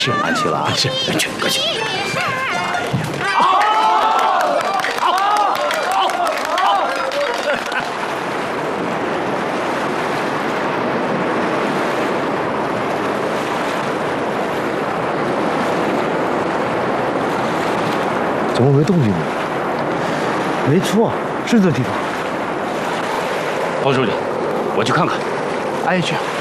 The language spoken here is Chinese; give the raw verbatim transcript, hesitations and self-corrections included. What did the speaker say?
是安齐了啊， 是，去，快去。 怎么没动静呢？没错，是这地方。 包书记，我去看看。 哎，去。